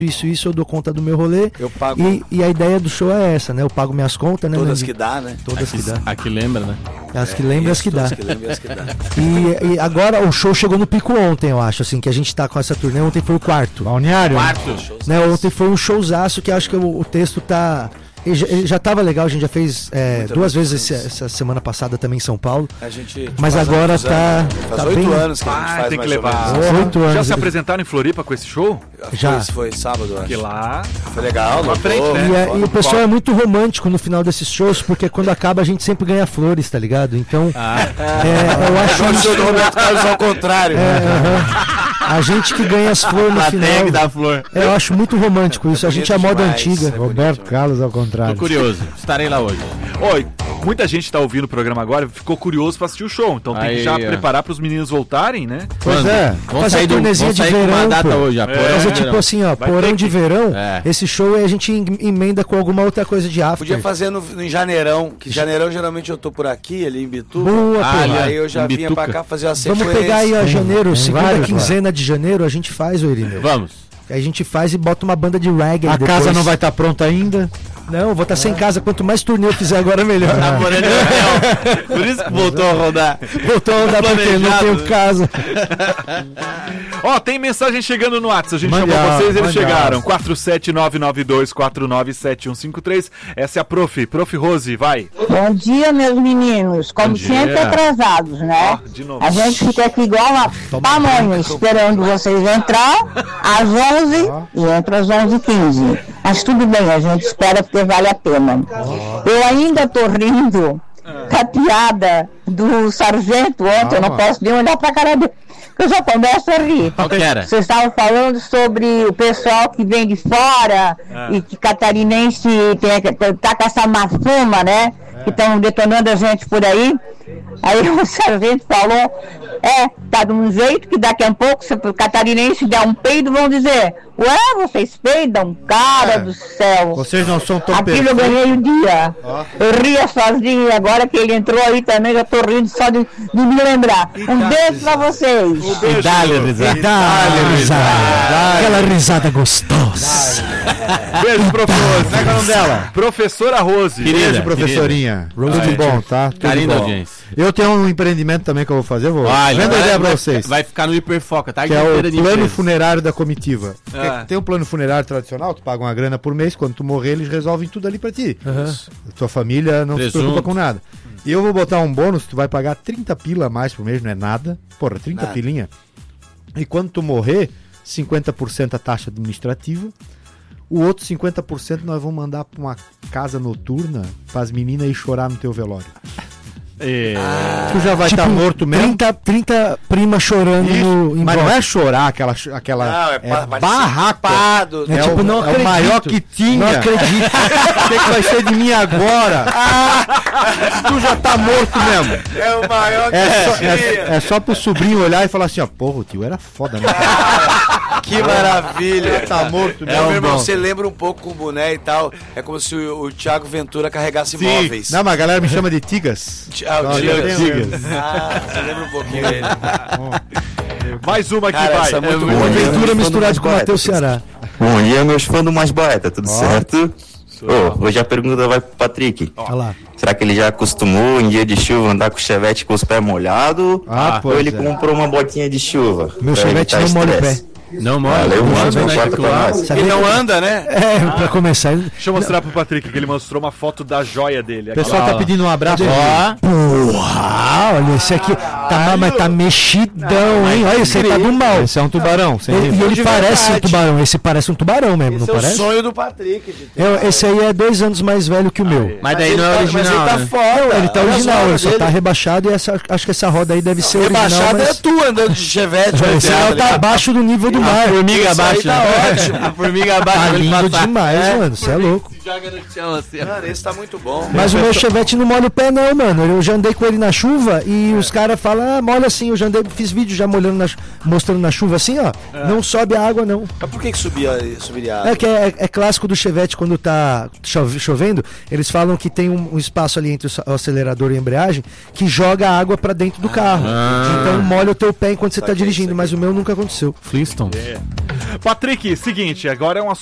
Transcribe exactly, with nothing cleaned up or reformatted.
isso, isso, eu dou conta do meu rolê. Eu pago. E, e a ideia do show é essa, né? Eu pago minhas contas, né? Todas né? que dá, né? Todas aqui, que dá. Aqui lembra, né? As que lembram, é, as que dá. As que lembram, as que dá. E, e agora o show chegou no pico ontem, eu acho, assim, que a gente tá com essa turnê. Ontem foi o quarto. Balneário? Quarto. Né? Ontem foi um showzaço que acho que o, o texto tá... Ele já, ele já tava legal, a gente já fez é, duas vezes esse, essa semana passada também em São Paulo. A gente mas agora tá. Anos, faz tá oito bem... anos que a gente ah, faz tem que mais levar. ou menos. Oito anos. Já se apresentaram em Floripa com esse show? Já. Foi, foi sábado, acho. Que lá. Foi legal, Pra lotou, frente, né? E, é- foda. e o pessoal é muito romântico no final desses shows, porque quando acaba a gente sempre ganha flores, tá ligado? Então, Ah. é, eu acho Agora o isso- show do Roberto Carlos ao contrário. é, aham. A gente que ganha as flores no A final. tag da flor. É, eu acho muito romântico isso. A gente é a moda demais, antiga. é Roberto Carlos ao contrário. Tô curioso. Estarei lá hoje. Oi, muita gente tá ouvindo o programa agora, ficou curioso pra assistir o show. Então tem Aí, que já ó. preparar pros meninos voltarem, né? Pois Quando? é. Vamos Fazer sair, do, turnezinha vamos de sair com uma verão, data pô. hoje. já, É. porão Mas de é tipo verão. assim, ó, Vai porão ter de que- verão, É. esse show aí a gente em- emenda com alguma outra coisa de after. Podia fazer no, no- em Janeirão, que Janeirão geralmente eu tô por aqui, ali em Bitu. Boa, Ah, pô. ali, Aí eu já em vinha Bituca. pra cá fazer a sequência. Vamos pegar aí, ó, janeiro, tem segunda vários, quinzena de janeiro, a gente faz, ô Irineu. Vamos. Aí a gente faz e bota uma banda de reggae A depois. casa não vai estar pronta ainda. Não, eu vou estar sem casa. Quanto mais turnê eu fizer agora, melhor. Tá morando no hotel. Por isso que voltou a rodar. Voltou a andar porque não planejado, tenho né? casa. Ó, tem mensagem chegando no WhatsApp. A gente Mande chamou alto, vocês e eles mande chegaram. alto. quatro sete nove nove dois quatro nove sete um cinco três. Essa é a Prof. Prof. Rose, vai. Bom dia, meus meninos. Como Bom dia. sempre, atrasados, né? Ó, de novo. A gente fica aqui igual a pamonha, esperando vocês entrar às onze e entra às onze e quinze. Mas tudo bem, a gente espera porque vale a pena. Eu ainda tô rindo com a piada do sargento ontem, eu não Calma. posso nem olhar pra cara dele, porque eu já começo a rir. Qual que era? Vocês estavam falando sobre o pessoal que vem de fora e que catarinense tem, tá com essa má fama, né? Que estão detonando a gente por aí. Aí o sargento falou, é, tá de um jeito que daqui a pouco, se o catarinense der um peido, vão dizer, ué, vocês peidam? Cara É. do céu. Vocês não são tão Aquilo eu perfeitos. ganhei o dia. Eu ria sozinho e agora que ele entrou aí também, já tô rindo só de, de me lembrar. Um beijo pra vocês. E dá-lhe, risada. Dá risada. Aquela risada gostosa. Beijo, Prof. Rose. Como é que é o nome dela? Professora Rose. Querida. Beijo, professorinha. Rose Tudo Teacher. bom, tá? Tudo Carinho da bom. audiência. Eu tenho um empreendimento também que eu vou fazer, vou Vai, vendo a vai- ideia pra vai- vocês. Vai ficar no hiperfoca, tá? Que é o Inteira de plano empresa. funerário da comitiva. Porque Ah. tem um plano funerário tradicional, tu paga uma grana por mês, quando tu morrer eles resolvem tudo ali pra ti. A tua família não se Presunto. preocupa com nada. E eu vou botar um bônus, tu vai pagar trinta pila a mais por mês, não é nada. Porra, trinta Nada. pilinha. E quando tu morrer, cinquenta por cento a taxa administrativa. O outro cinquenta por cento nós vamos mandar pra uma casa noturna pras meninas ir chorar no teu velório. É. Tu já vai estar morto mesmo. trinta, trinta primas chorando Isso, no, em mas não volta. é chorar aquela, aquela Não, é, é pa- barraco. participado. É É, tipo, o, não é o acredito. maior que tinha. Não acredito. O que, que vai ser de mim agora? Tu já tá morto mesmo. É o maior que É só, tinha. é, é só pro sobrinho olhar e falar assim, ó, porra, o tio era foda, né? Que maravilha. Tá morto É, mesmo. meu irmão, bom. você lembra um pouco com o boné e tal. É como se o, o Thiago Ventura carregasse móveis. Não, mas a galera me chama de Tigas. Ah, o Olha, Thiago- eu tenho- Ah, você lembra um pouquinho dele. Mais uma aqui, Cara, vai. essa é muito É boa. muito Aventura misturada mais com o poeta, Matheus tudo Ceará. Bom dia, meus fãs do Mais Poeta, tudo certo? Ô, hoje a pergunta vai pro Patrick. Olha lá. Será que ele já acostumou em dia de chuva andar com o chevette com os pés molhados? Ah, ou pois ele é. comprou uma botinha de chuva? Meu pra chevette evitar não molha o estresse? pé. Não mora. Valeu, não mano, anda, né, concorda que com lá. nós. Ele não anda, né? É, pra começar. ele- Deixa eu mostrar pro Patrick que ele mostrou uma foto da joia dele. O pessoal Ó. tá pedindo um abraço. Ó, Porra, olha esse aqui. Tá, mas tá mexidão, hein? Olha, esse aí tá do mal. Esse é um tubarão, sem E nível. e ele de parece um verdade. tubarão. Esse parece um tubarão mesmo, Esse não é o parece? sonho do Patrick. de ter. É, esse aí é dois anos mais velho que o meu. mas daí ele não é tá- original, Mas ele tá né? foda. Ele tá Olha as original, ele rodas só dele. tá rebaixado e essa, acho que essa roda aí deve ser original. Rebaixado Mas... é tu andando de chevette. Esse né, aí tá ligado? abaixo do nível do mar. Formiga Isso aí abaixo. tá né? ótimo. A formiga abaixo. Tá pra ele lindo passar. demais, mano. Você é louco. joga no chão assim. Mano, esse tá muito bom. Mas o meu Chevette não molha o pé não, mano. Eu já andei com ele na chuva e os caras falam, ah, molha assim. Eu já andei, fiz vídeo já molhando na, chu- mostrando na chuva assim, ó. Não sobe a água não. Mas por que que subia, subiria a água? É que é, é clássico do Chevette quando tá chove- chovendo, eles falam que tem um, um espaço ali entre o sa- o acelerador e a embreagem que joga a água pra dentro do carro. Então molha o teu pé enquanto você tá Saquei, dirigindo, saquei. mas o meu nunca aconteceu. Flintstone. Patrick, seguinte, agora é um